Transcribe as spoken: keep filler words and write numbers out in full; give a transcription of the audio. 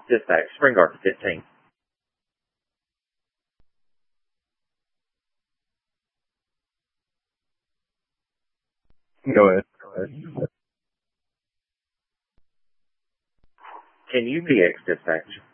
Dispatch, Spring Garden fifteen. Go ahead. Go ahead. Can U P X dispatch?